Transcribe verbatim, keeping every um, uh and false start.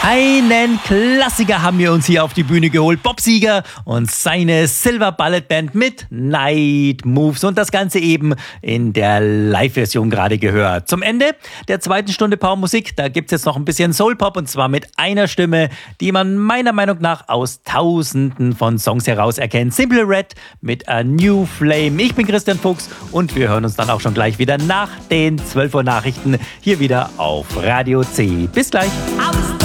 Einen Klassiker haben wir uns hier auf die Bühne geholt. Bob Seger und seine Silver Bullet Band mit Night Moves und das Ganze eben in der Live-Version gerade gehört. Zum Ende der zweiten Stunde Power Musik, da gibt es jetzt noch ein bisschen Soul-Pop und zwar mit einer Stimme, die man meiner Meinung nach aus tausenden von Songs heraus erkennt. Simple Red mit A New Flame. Ich bin Christian Fuchs und wir hören uns dann auch schon gleich wieder nach den zwölf Uhr Nachrichten hier wieder auf Radio C. Bis gleich. I was